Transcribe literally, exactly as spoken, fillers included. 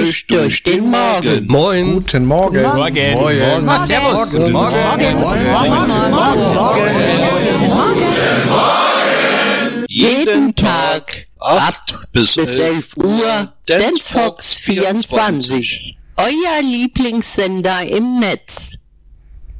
frisch durch den Magen. Moin. Guten Morgen. Morgen. Morgen. Morgen. Morgen. Servus. Guten Morgen. Jeden Tag acht bis elf Uhr Dance Fox vierundzwanzig. Euer Lieblingssender im Netz.